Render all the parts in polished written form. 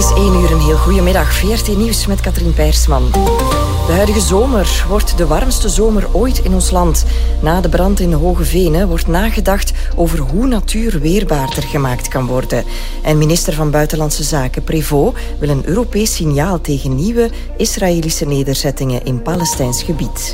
Het is 1 uur, een heel goedemiddag. VRT Nieuws met Katrien Peirsman. De huidige zomer wordt de warmste zomer ooit in ons land. Na de brand in de Hoge Venen wordt nagedacht over hoe natuur weerbaarder gemaakt kan worden. En minister van Buitenlandse Zaken Prévost wil een Europees signaal tegen nieuwe Israëlische nederzettingen in Palestijns gebied.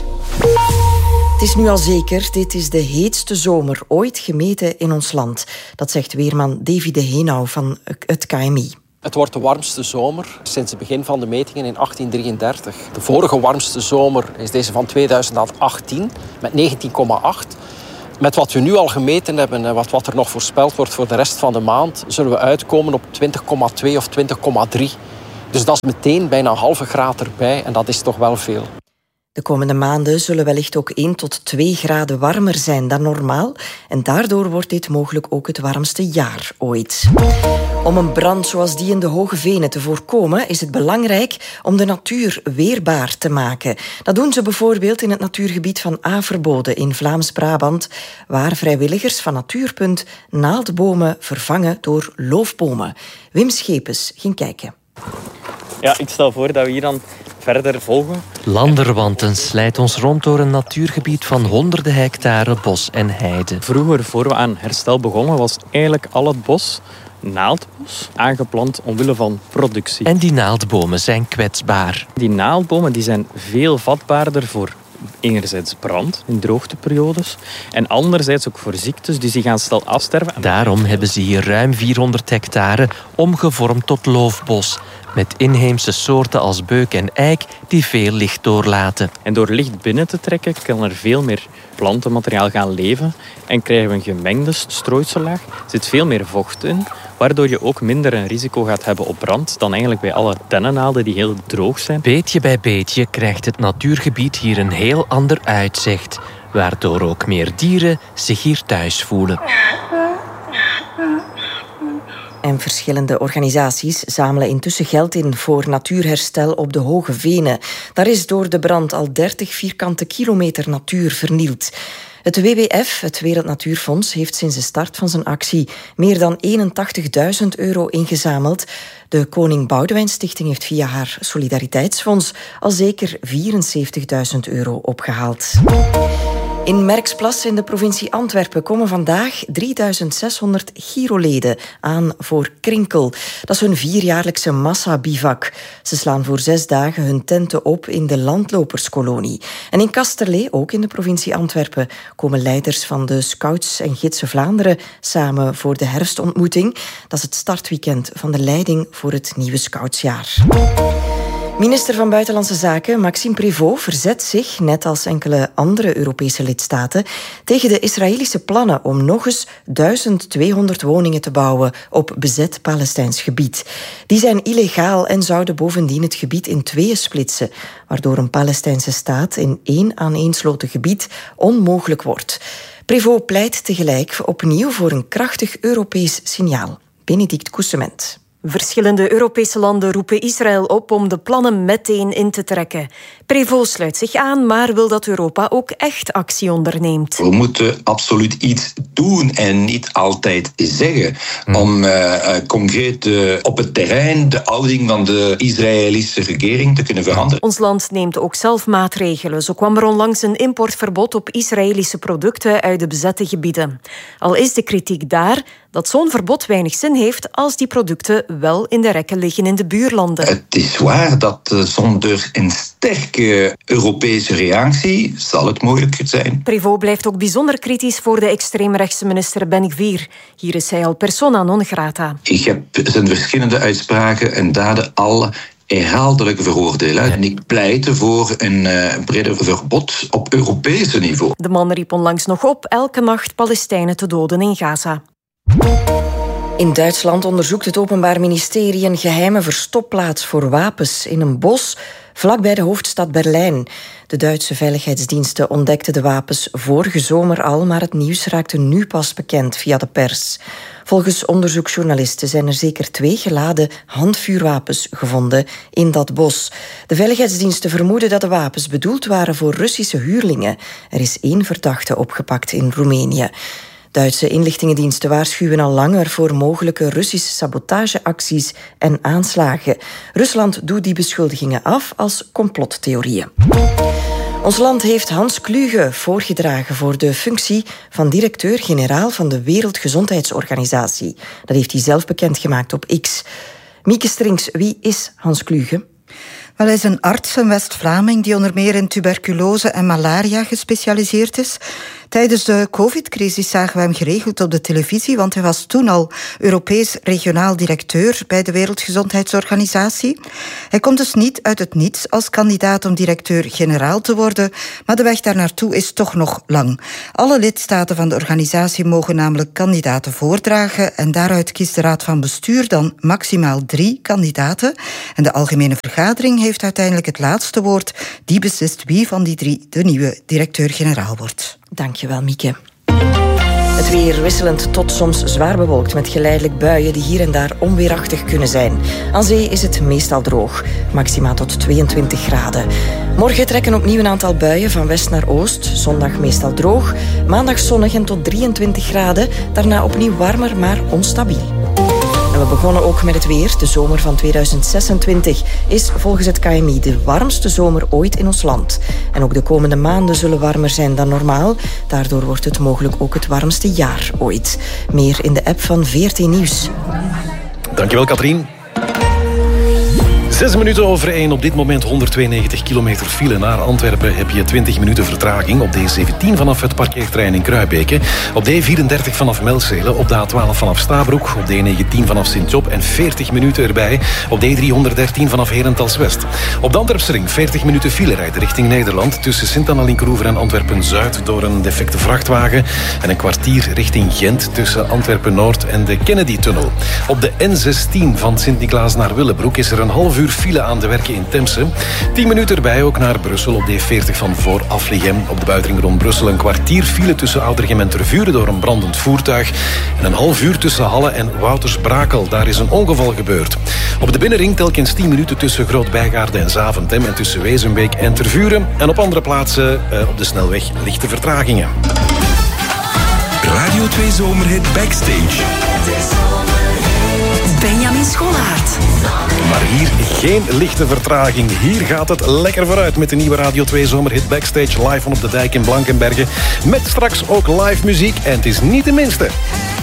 Het is nu al zeker, dit is de heetste zomer ooit gemeten in ons land. Dat zegt weerman Davy de Heenau van het KMI. Het wordt de warmste zomer sinds het begin van de metingen in 1833. De vorige warmste zomer is deze van 2018 met 19,8. Met wat we nu al gemeten hebben en wat er nog voorspeld wordt voor de rest van de maand, zullen we uitkomen op 20,2 of 20,3. Dus dat is meteen bijna een halve graad erbij en dat is toch wel veel. De komende maanden zullen wellicht ook 1 tot 2 graden warmer zijn dan normaal. En daardoor wordt dit mogelijk ook het warmste jaar ooit. Om een brand zoals die in de Hoge Venen te voorkomen, is het belangrijk om de natuur weerbaar te maken. Dat doen ze bijvoorbeeld in het natuurgebied van Averboden in Vlaams-Brabant, waar vrijwilligers van Natuurpunt naaldbomen vervangen door loofbomen. Wim Schepens ging kijken. Ja, ik stel voor dat we hier dan verder volgen. Landerwanten slijt ons rond door een natuurgebied van honderden hectare bos en heide. Vroeger, voor we aan herstel begonnen, was eigenlijk al het bos naaldbos, aangeplant omwille van productie. En die naaldbomen zijn kwetsbaar. Die naaldbomen die zijn veel vatbaarder voor enerzijds brand in droogteperiodes en anderzijds ook voor ziektes, dus die gaan snel afsterven. Daarom hebben ze hier ruim 400 hectare omgevormd tot loofbos, met inheemse soorten als beuk en eik die veel licht doorlaten. En door licht binnen te trekken kan er veel meer plantenmateriaal gaan leven en krijgen we een gemengde strooisellaag. Er zit veel meer vocht in, waardoor je ook minder een risico gaat hebben op brand dan eigenlijk bij alle dennennaalden die heel droog zijn. Beetje bij beetje krijgt het natuurgebied hier een heel ander uitzicht, waardoor ook meer dieren zich hier thuis voelen. En verschillende organisaties zamelen intussen geld in voor natuurherstel op de Hoge Venen. Daar is door de brand al 30 vierkante kilometer natuur vernield. Het WWF, het Wereld Natuurfonds, heeft sinds de start van zijn actie meer dan €81.000 ingezameld. De Koning Boudewijn Stichting heeft via haar Solidariteitsfonds al zeker €74.000 opgehaald. In Merksplas in de provincie Antwerpen komen vandaag 3600 Giroleden aan voor Krinkel. Dat is hun 4-jaarlijkse massabivak. Ze slaan voor 6 dagen hun tenten op in de landloperskolonie. En in Kasterlee, ook in de provincie Antwerpen, komen leiders van de Scouts en Gidsen Vlaanderen samen voor de herfstontmoeting. Dat is het startweekend van de leiding voor het nieuwe Scoutsjaar. Minister van Buitenlandse Zaken Maxime Prévost verzet zich, net als enkele andere Europese lidstaten, tegen de Israëlische plannen om nog eens 1200 woningen te bouwen op bezet Palestijns gebied. Die zijn illegaal en zouden bovendien het gebied in 2 splitsen, waardoor een Palestijnse staat in 1 aaneensloten gebied onmogelijk wordt. Prévost pleit tegelijk opnieuw voor een krachtig Europees signaal. Benedict Coussement. Verschillende Europese landen roepen Israël op om de plannen meteen in te trekken. Prévost sluit zich aan, maar wil dat Europa ook echt actie onderneemt. We moeten absoluut iets doen en niet altijd zeggen om concreet op het terrein de houding van de Israëlische regering te kunnen veranderen. Ons land neemt ook zelf maatregelen. Zo kwam er onlangs een importverbod op Israëlische producten uit de bezette gebieden. Al is de kritiek daar dat zo'n verbod weinig zin heeft als die producten wel in de rekken liggen in de buurlanden. Het is waar dat zonder een sterke Europese reactie zal het moeilijker zijn. Prévost blijft ook bijzonder kritisch voor de extreemrechtse minister Ben-Gvir. Hier is hij al persona non grata. Ik heb zijn verschillende uitspraken en daden al herhaaldelijk veroordelen. En ik pleit voor een breder verbod op Europese niveau. De man riep onlangs nog op elke nacht Palestijnen te doden in Gaza. In Duitsland onderzoekt het Openbaar Ministerie een geheime verstopplaats voor wapens in een bos vlakbij de hoofdstad Berlijn. De Duitse veiligheidsdiensten ontdekten de wapens vorige zomer al, maar het nieuws raakte nu pas bekend via de pers. Volgens onderzoeksjournalisten zijn er zeker 2 geladen handvuurwapens gevonden in dat bos. De veiligheidsdiensten vermoeden dat de wapens bedoeld waren voor Russische huurlingen. Er is 1 verdachte opgepakt in Roemenië. Duitse inlichtingendiensten waarschuwen al langer voor mogelijke Russische sabotageacties en aanslagen. Rusland doet die beschuldigingen af als complottheorieën. Ons land heeft Hans Kluge voorgedragen voor de functie van directeur-generaal van de Wereldgezondheidsorganisatie. Dat heeft hij zelf bekendgemaakt op X. Mieke Strings, wie is Hans Kluge? Wel, hij is een arts, een West-Vlaming, die onder meer in tuberculose en malaria gespecialiseerd is. Tijdens de COVID-crisis zagen we hem geregeld op de televisie, want hij was toen al Europees regionaal directeur bij de Wereldgezondheidsorganisatie. Hij komt dus niet uit het niets als kandidaat om directeur-generaal te worden, maar de weg daar naartoe is toch nog lang. Alle lidstaten van de organisatie mogen namelijk kandidaten voordragen en daaruit kiest de Raad van Bestuur dan maximaal 3 kandidaten. En de Algemene Vergadering heeft uiteindelijk het laatste woord. Die beslist wie van die 3 de nieuwe directeur-generaal wordt. Dankjewel, Mieke. Het weer wisselend tot soms zwaar bewolkt met geleidelijk buien die hier en daar onweerachtig kunnen zijn. Aan zee is het meestal droog, maxima tot 22 graden. Morgen trekken opnieuw een aantal buien van west naar oost. Zondag meestal droog, maandag zonnig en tot 23 graden. Daarna opnieuw warmer, maar onstabiel. En we begonnen ook met het weer. De zomer van 2026 is volgens het KMI de warmste zomer ooit in ons land. En ook de komende maanden zullen warmer zijn dan normaal. Daardoor wordt het mogelijk ook het warmste jaar ooit. Meer in de app van VRT Nieuws. Dankjewel, Katrien. 6 minuten over 1. Op dit moment 192 kilometer file naar Antwerpen. Heb je 20 minuten vertraging op D17 vanaf het parkeerterrein in Kruibeke. Op D34 vanaf Melzele. Op de A12 vanaf Stabroek. Op D19 vanaf Sint-Job. En 40 minuten erbij op D313 vanaf Herentals-West. Op de Antwerpsring 40 minuten file rijden richting Nederland. Tussen Sint-Anna-Linkeroever en Antwerpen-Zuid door een defecte vrachtwagen. En een kwartier richting Gent tussen Antwerpen-Noord en de Kennedy-tunnel. Op de N16 van Sint-Niklaas naar Willebroek is er een half uur file aan de werken in Temse. 10 minuten erbij ook naar Brussel op de E40 van voor Afligem. Op de buitenring rond Brussel een kwartier file tussen Oudergem en Tervuren door een brandend voertuig. En een half uur tussen Halle en Wouters-Brakel. Daar is een ongeval gebeurd. Op de binnenring telkens 10 minuten tussen Groot-Bijgaarde en Zaventem en tussen Wezenbeek en Tervuren. En op andere plaatsen op de snelweg lichte vertragingen. Radio 2 Zomerhit Backstage. Benjamin Scholaert. Maar hier geen lichte vertraging. Hier gaat het lekker vooruit met de nieuwe Radio 2 Zomerhit Backstage live van op de Dijk in Blankenberge. Met straks ook live muziek en het is niet de minste.